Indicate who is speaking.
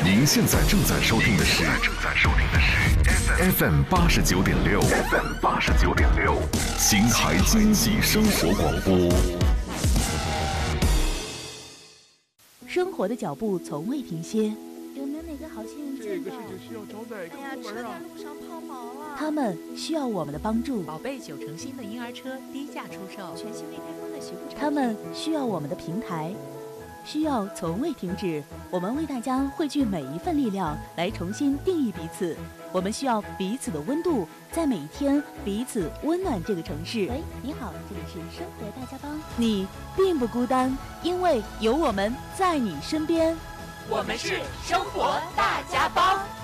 Speaker 1: 您现在正在收听的是 FM 89.6， 邢台经济生活广播。
Speaker 2: 生活的脚步从未停歇，
Speaker 3: 有没有哪个好心人见到？
Speaker 4: 这个事情需要找哪个部门啊？
Speaker 3: 路上抛锚了。
Speaker 2: 他们需要我们的帮助。
Speaker 5: 宝贝9成新的婴儿车低价出售，
Speaker 3: 全新未开封的洗护产品。
Speaker 2: 他们需要我们的平台，需要从未停止。我们为大家汇聚每一份力量，来重新定义彼此。我们需要彼此的温度，在每一天彼此温暖这个城市。
Speaker 3: 喂，你好，这里是生活大家帮。
Speaker 2: 你并不孤单，因为有我们在你身边。
Speaker 5: 我们是生活大家帮。